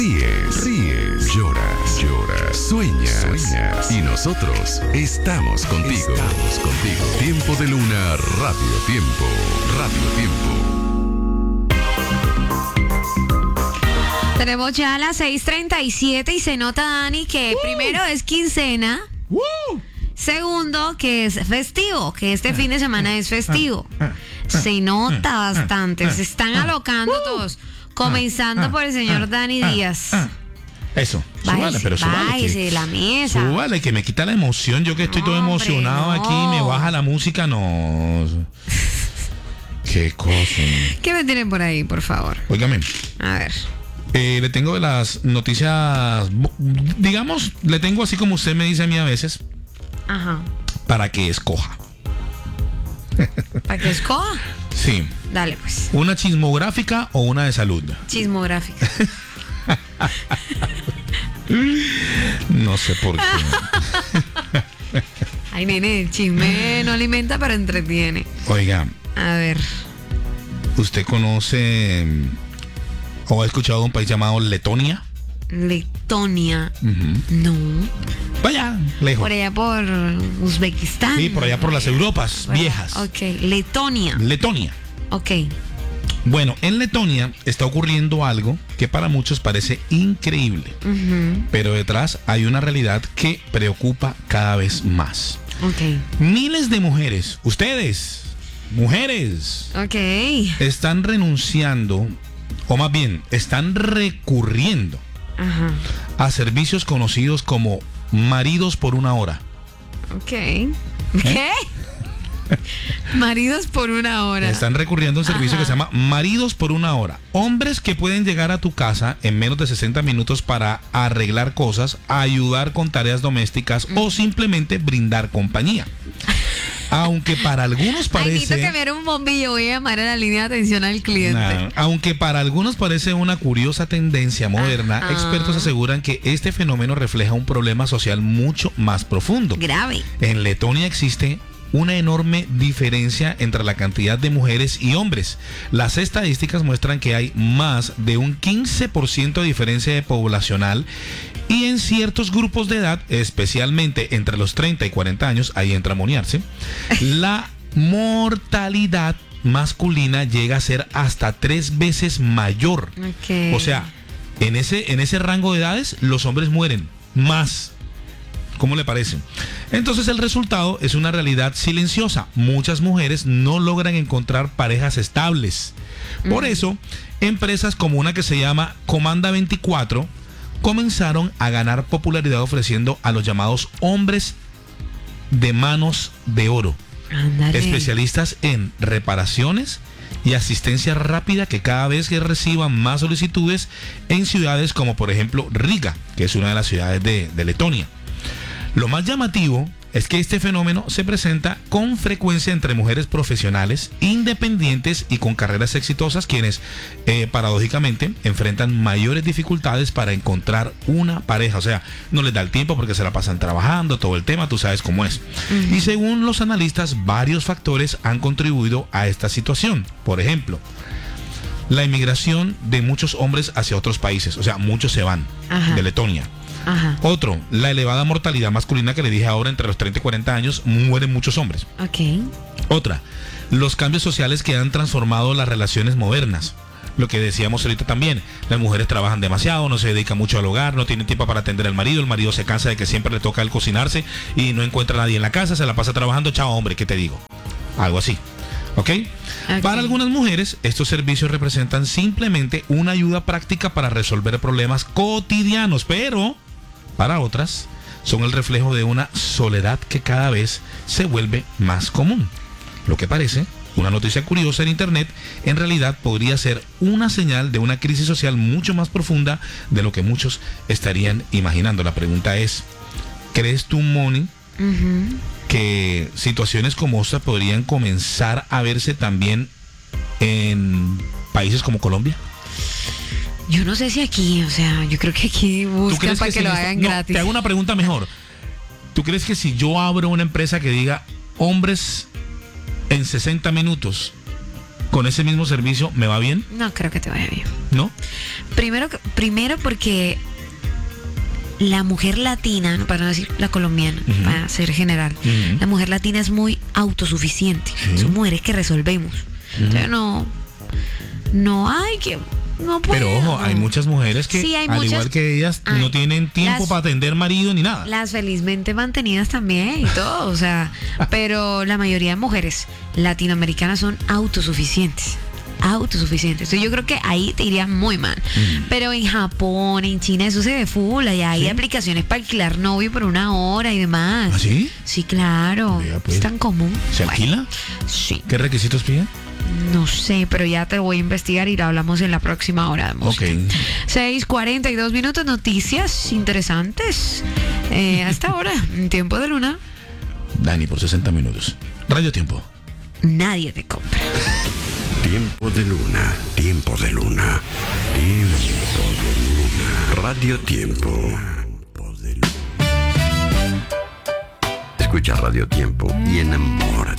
Ríes, lloras, sueñas. Y nosotros estamos contigo. Tiempo de Luna, Radio Tiempo. Tenemos ya las 6:37 y se nota, Dani, que primero es quincena. Segundo, que es festivo, que este fin de semana es festivo. Se nota bastante, se están alocando todos. Comenzando por el señor Dani Díaz. Eso, súbale, pero súbale. Váyase la mesa. Súbale, que me quita la emoción. Yo que estoy todo emocionado aquí, me baja la música, no. Qué cosa. ¿Qué me tienen por ahí, por favor? Óigame. A ver. Le tengo de las noticias, digamos, le tengo así como usted me dice a mí a veces. Ajá. Para que escoja. ¿Para que escoja? Sí. Dale, pues. ¿Una chismográfica o una de salud? Chismográfica. No sé por qué. Ay, nene, el chisme no alimenta, pero entretiene. Oiga. A ver. ¿Usted conoce o ha escuchado de un país llamado Letonia? Letonia. Uh-huh. No. Vaya, lejos. Por allá por Uzbekistán. Sí, por allá por las Europas viejas. Ok, Letonia. Ok. Bueno, en Letonia está ocurriendo algo que para muchos parece increíble, pero detrás hay una realidad que preocupa cada vez más. Ok. Miles de mujeres, ustedes, mujeres, están renunciando, o más bien, están recurriendo a servicios conocidos como maridos por una hora. Ok. ¿Qué? Maridos por una hora. Están recurriendo a un servicio que se llama Maridos por una hora. Hombres que pueden llegar a tu casa en menos de 60 minutos para arreglar cosas, ayudar con tareas domésticas o simplemente brindar compañía. Aunque para algunos parece... necesito que me dé un bombillo, voy a llamar a la línea de atención al cliente. Aunque para algunos parece una curiosa tendencia moderna, expertos aseguran que este fenómeno refleja un problema social mucho más profundo. Grave. En Letonia existe una enorme diferencia entre la cantidad de mujeres y hombres. Las estadísticas muestran que hay más de un 15% de diferencia poblacional y en ciertos grupos de edad, especialmente entre los 30 y 40 años, ahí entra a monearse, la mortalidad masculina llega a ser hasta 3 veces mayor. Okay. O sea, en ese rango de edades, los hombres mueren más. ¿Cómo le parece? Entonces el resultado es una realidad silenciosa. Muchas mujeres no logran encontrar parejas estables. Por eso, empresas como una que se llama Comanda 24 comenzaron a ganar popularidad ofreciendo a los llamados hombres de manos de oro. Andale. Especialistas en reparaciones y asistencia rápida que cada vez que reciban más solicitudes en ciudades como por ejemplo Riga, que es una de las ciudades de Letonia. Lo más llamativo es que este fenómeno se presenta con frecuencia entre mujeres profesionales, independientes y con carreras exitosas, quienes paradójicamente enfrentan mayores dificultades para encontrar una pareja. O sea, no les da el tiempo porque se la pasan trabajando, todo el tema, tú sabes cómo es. Y según los analistas, varios factores han contribuido a esta situación. Por ejemplo, la inmigración de muchos hombres hacia otros países. O sea, muchos se van de Letonia. Otro, la elevada mortalidad masculina que le dije ahora, entre los 30 y 40 años mueren muchos hombres. Otra, los cambios sociales que han transformado las relaciones modernas. Lo que decíamos ahorita también, las mujeres trabajan demasiado, no se dedican mucho al hogar, no tienen tiempo para atender al marido, el marido se cansa de que siempre le toca a él cocinarse y no encuentra a nadie en la casa, se la pasa trabajando, chao hombre, ¿qué te digo? Algo así. ¿Ok? Para algunas mujeres, estos servicios representan simplemente una ayuda práctica para resolver problemas cotidianos, pero para otras son el reflejo de una soledad que cada vez se vuelve más común. Lo que parece una noticia curiosa en internet, en realidad podría ser una señal de una crisis social mucho más profunda de lo que muchos estarían imaginando. La pregunta es, ¿crees tú, Moni, que situaciones como esta podrían comenzar a verse también en países como Colombia? Yo no sé si aquí, o sea, yo creo que aquí buscan para que lo hagan gratis. Te hago una pregunta mejor. ¿Tú crees que si yo abro una empresa que diga hombres en 60 minutos con ese mismo servicio me va bien? No creo que te vaya bien. ¿No? Primero porque la mujer latina, para no decir la colombiana, para ser general, la mujer latina es muy autosuficiente. Son mujeres que resolvemos. Entonces no hay que... No puedo. Pero ojo, hay muchas mujeres que, sí, al igual que ellas, no tienen tiempo para atender marido ni nada. Las felizmente mantenidas también y todo, o sea, pero la mayoría de mujeres latinoamericanas son autosuficientes. Entonces yo creo que ahí te iría muy mal. Pero en Japón, en China, eso se ve full. Allá hay aplicaciones para alquilar novio por 1 hora y demás. ¿Ah, sí? Sí, claro. Vea, pues. Es tan común. ¿Se alquila? Sí. ¿Qué requisitos piden? No sé, pero ya te voy a investigar y lo hablamos en la próxima hora de música. Ok. 6:42, noticias interesantes. Hasta ahora, en Tiempo de Luna. Dani por 60 minutos. Radio Tiempo. Nadie te compra. Tiempo de Luna, Tiempo de Luna, Tiempo de Luna. Radio Tiempo. Escucha Radio Tiempo y enamórate.